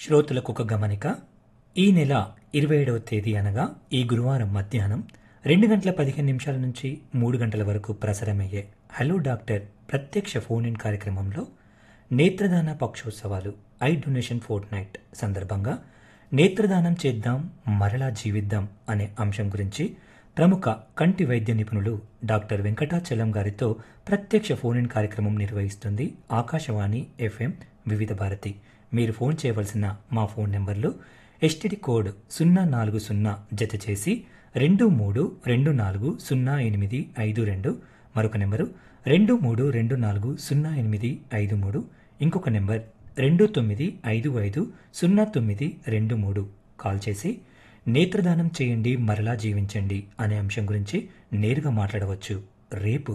శ్రోతలకు ఒక గమనిక. ఈ నెల 27వ తేదీ అనగా ఈ గురువారం మధ్యాహ్నం 2 గంటల 15 నిమిషాల నుంచి 3 గంటల వరకు ప్రసారమయ్యే హలో డాక్టర్ ప్రత్యక్ష ఫోన్ ఇన్ కార్యక్రమంలో నేత్రదాన పక్షోత్సవాలు ఐ డొనేషన్ ఫోర్ట్ నైట్ సందర్భంగా నేత్రదానం చేద్దాం మరలా జీవిద్దాం అనే అంశం గురించి ప్రముఖ కంటి వైద్య నిపుణులు డాక్టర్ వెంకటాచలం గారితో ప్రత్యక్ష ఫోన్ ఇన్ కార్యక్రమం నిర్వహిస్తుంది ఆకాశవాణి FM వివిధ భారతి. మీరు ఫోన్ చేయవలసిన మా ఫోన్ నెంబర్లు ఎస్టీడీ కోడ్ 040 జత చేసి 23240852, మరొక నెంబరు 23240853, ఇంకొక నెంబర్ 29550923 కాల్ చేసి నేత్రదానం చేయండి మరలా జీవించండి అనే అంశం గురించి నేరుగా మాట్లాడవచ్చు. రేపు